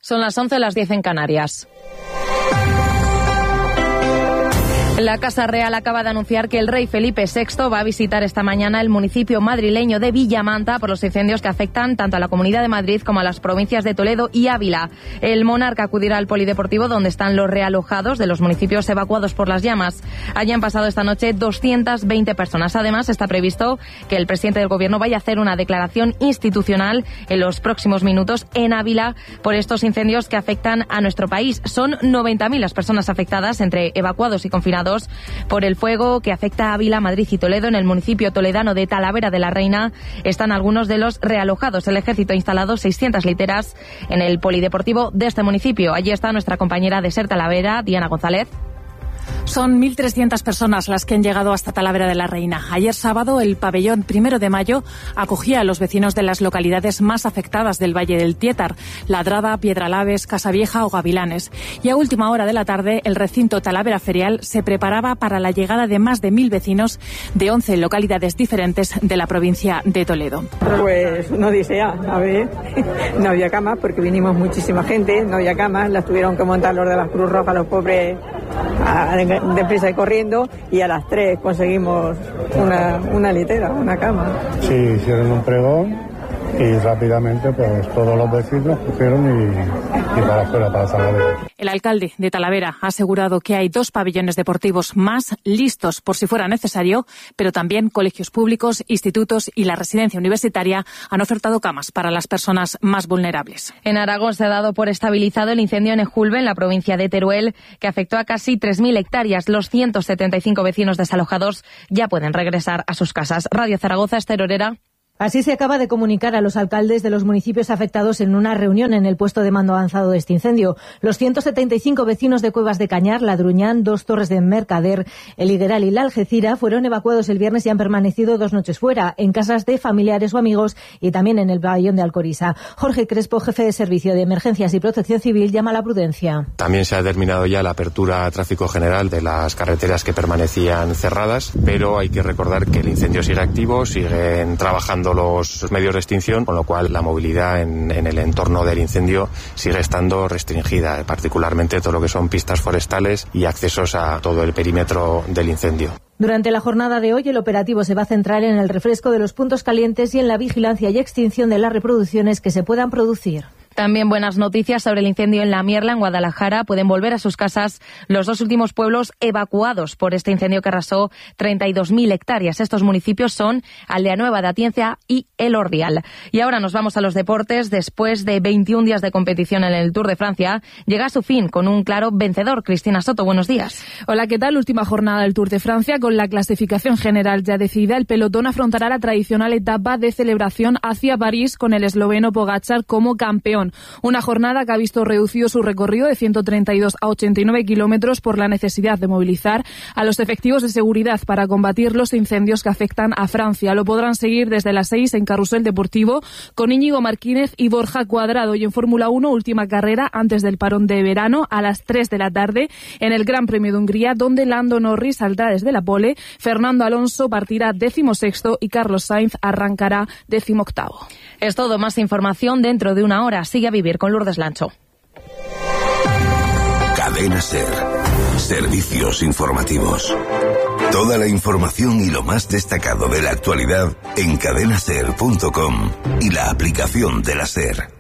Son las 11, las 10 en Canarias. La Casa Real acaba de anunciar que el rey Felipe VI va a visitar esta mañana el municipio madrileño de Villamanta por los incendios que afectan tanto a la Comunidad de Madrid como a las provincias de Toledo y Ávila. El monarca acudirá al polideportivo donde están los realojados de los municipios evacuados por las llamas. Allí han pasado esta noche 220 personas. Además, está previsto que el presidente del Gobierno vaya a hacer una declaración institucional en los próximos minutos en Ávila por estos incendios que afectan a nuestro país. Son 90.000 las personas afectadas, entre evacuados y confinados, por el fuego que afecta a Ávila, Madrid y Toledo. En el municipio toledano de Talavera de la Reina están algunos de los realojados. El Ejército ha instalado 600 literas en el polideportivo de este municipio. Allí está nuestra compañera de SER Talavera, Diana González. Son 1.300 personas las que han llegado hasta Talavera de la Reina. Ayer sábado, el pabellón 1 de Mayo acogía a los vecinos de las localidades más afectadas del Valle del Tiétar: Ladrada, Piedralaves, Casavieja o Gavilanes. Y a última hora de la tarde, el recinto Talavera Ferial se preparaba para la llegada de más de 1.000 vecinos de 11 localidades diferentes de la provincia de Toledo. Pues una odisea, a ver, no había camas porque vinimos muchísima gente, no había camas, las tuvieron que montar los de la Cruz Roja, los pobres, deprisa y corriendo, y a las 3 conseguimos una litera, una cama. Sí, hicieron un pregón y rápidamente pues todos los vecinos cogieron y para afuera, para Talavera. El alcalde de Talavera ha asegurado que hay 2 pabellones deportivos más listos por si fuera necesario, pero también colegios públicos, institutos y la residencia universitaria han ofertado camas para las personas más vulnerables. En Aragón se ha dado por estabilizado el incendio en Ejulbe, en la provincia de Teruel, que afectó a casi 3.000 hectáreas. Los 175 vecinos desalojados ya pueden regresar a sus casas. Radio Zaragoza, Esther Orera. Así se acaba de comunicar a los alcaldes de los municipios afectados en una reunión en el puesto de mando avanzado de este incendio. Los 175 vecinos de Cuevas de Cañar, Ladruñán, 2 Torres de Mercader, El Higueral y La Algeciras fueron evacuados el viernes y han permanecido 2 noches fuera, en casas de familiares o amigos y también en el pabellón de Alcoriza. Jorge Crespo, jefe de Servicio de Emergencias y Protección Civil, llama a la prudencia. También se ha terminado ya la apertura a tráfico general de las carreteras que permanecían cerradas, pero hay que recordar que el incendio sigue activo, siguen trabajando los medios de extinción, con lo cual la movilidad en el entorno del incendio sigue estando restringida, particularmente todo lo que son pistas forestales y accesos a todo el perímetro del incendio. Durante la jornada de hoy, el operativo se va a centrar en el refresco de los puntos calientes y en la vigilancia y extinción de las reproducciones que se puedan producir. También buenas noticias sobre el incendio en La Mierla, en Guadalajara. Pueden volver a sus casas los 2 últimos pueblos evacuados por este incendio que arrasó 32.000 hectáreas. Estos municipios son Aldeanueva de Atienza y El Ordial. Y ahora nos vamos a los deportes. Después de 21 días de competición en el Tour de Francia, llega a su fin con un claro vencedor. Cristina Soto, buenos días. Hola, ¿qué tal? Última jornada del Tour de Francia. Con la clasificación general ya decidida, el pelotón afrontará la tradicional etapa de celebración hacia París con el esloveno Pogačar como campeón. Una jornada que ha visto reducido su recorrido de 132 a 89 kilómetros por la necesidad de movilizar a los efectivos de seguridad para combatir los incendios que afectan a Francia. Lo podrán seguir desde las 6 en Carrusel Deportivo con Íñigo Martínez y Borja Cuadrado. Y en Fórmula 1, última carrera antes del parón de verano, a las 3 de la tarde en el Gran Premio de Hungría, donde Lando Norris saldrá desde la pole, Fernando Alonso partirá 16º y Carlos Sainz arrancará 18º. Es todo, más información dentro de una hora. Sigue a vivir con Lourdes Lancho. Cadena SER. Servicios informativos. Toda la información y lo más destacado de la actualidad en cadenaser.com y la aplicación de la SER.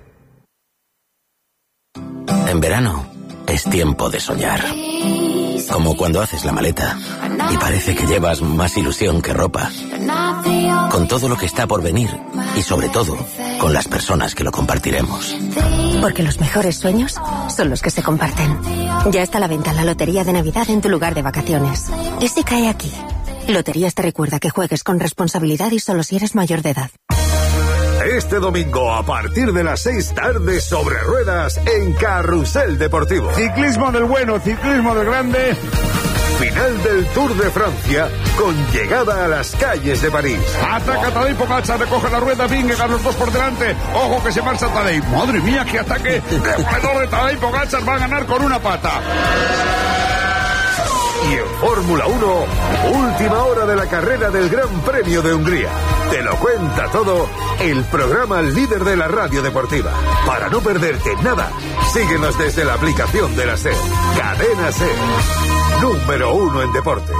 En verano es tiempo de soñar. Como cuando haces la maleta y parece que llevas más ilusión que ropa. Con todo lo que está por venir y sobre todo con las personas que lo compartiremos. Porque los mejores sueños son los que se comparten. Ya está a la venta la lotería de Navidad en tu lugar de vacaciones. ¿Y si cae aquí? Loterías te recuerda que juegues con responsabilidad y solo si eres mayor de edad. Este domingo, a partir de las 6 tarde, sobre ruedas en Carrusel Deportivo. Ciclismo del bueno, ciclismo del grande. Final del Tour de Francia, con llegada a las calles de París. Ataca Tadej Pogačar, recoge la rueda, Vingegaard, los 2 por delante. Ojo que se marcha Tadej. Madre mía, qué ataque demoledor de Tadej Pogačar, va a ganar con una pata. Y en Fórmula 1, última hora de la carrera del Gran Premio de Hungría. Te lo cuenta todo el programa líder de la radio deportiva. Para no perderte nada, síguenos desde la aplicación de la SER. Cadena SER. Número 1 en deporte.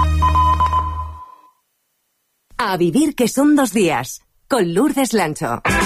A vivir que son 2 días. Con Lourdes Lancho.